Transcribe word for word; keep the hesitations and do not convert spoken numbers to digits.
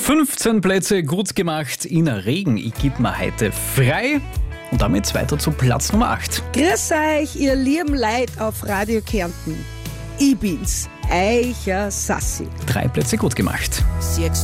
fünfzehn Plätze gut gemacht in Regen. Ich gebe mir heute frei. Und damit weiter zu Platz Nummer acht. Grüß euch, ihr lieben Leid auf Radio Kärnten. Ich bin's, Eicher Sassi. Drei Plätze gut gemacht. Siehst